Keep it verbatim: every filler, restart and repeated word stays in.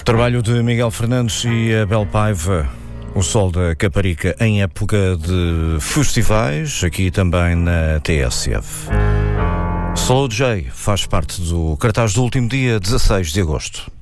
Trabalho de Miguel Fernandes e Abel Paiva, O Sol da Caparica, em época de festivais, aqui também na T S F. Slow J faz parte do cartaz do último dia, dezasseis de agosto.